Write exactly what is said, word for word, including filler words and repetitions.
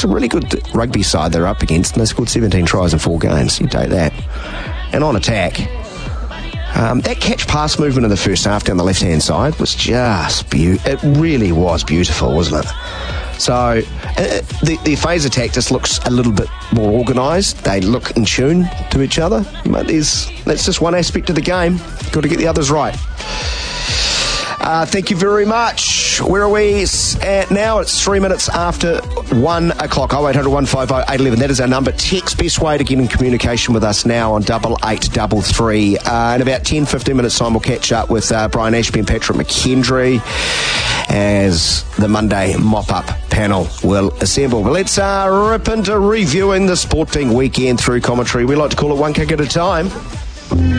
it's a really good rugby side they're up against, and they scored seventeen tries in four games. You take that. And on attack, um, that catch-pass movement in the first half down the left-hand side was just beautiful. It really was beautiful, wasn't it? So uh, the, the phase attack just looks a little bit more organised. They look in tune to each other. But there's, that's just one aspect of the game. Got to get the others right. Uh, thank you very much. Where are we at now? It's three minutes after one o'clock. oh eight hundred, one five oh, eight one one. That is our number. Text best way to get in communication with us now on double eight double three. Uh, in about ten, fifteen minutes time, we'll catch up with uh, Brian Ashby and Patrick McKendry as the Monday mop-up panel will assemble. But let's uh, rip into reviewing the sporting weekend through commentary. We like to call it one kick at a time.